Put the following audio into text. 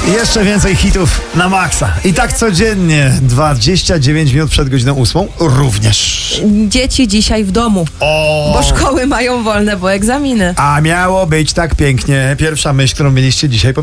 Jeszcze więcej hitów na maksa. I tak codziennie, 29 minut przed godziną 8 również. Dzieci dzisiaj w domu, bo szkoły mają wolne, bo egzaminy. A miało być tak pięknie. Pierwsza myśl, którą mieliście dzisiaj